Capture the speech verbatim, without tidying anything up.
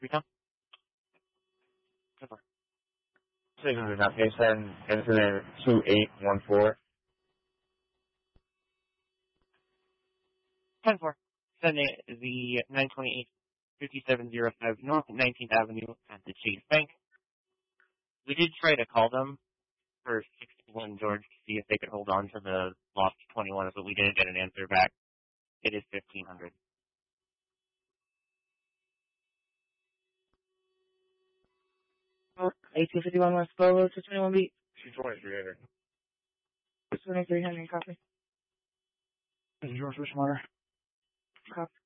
Recon? ten four. Signal Navigation, incident two eight one four. ten four. Sending the nine twenty-eight fifty-seven oh five North nineteenth Avenue at the Chase Bank. We did try to call them for sixty-one George to see if they could hold on to the lost twenty-one, but we didn't get an answer back. It is fifteen hundred. eighteen fifty-one West Bolo to twenty-one beat. two twenty-three hundred. twenty-three hundred, copy. This is George Wishwater. Copy.